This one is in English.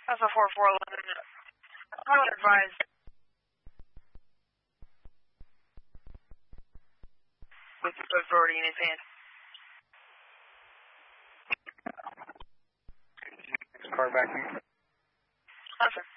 That's a 4411. I would advise. With the authority in his hand. Car back in. Awesome.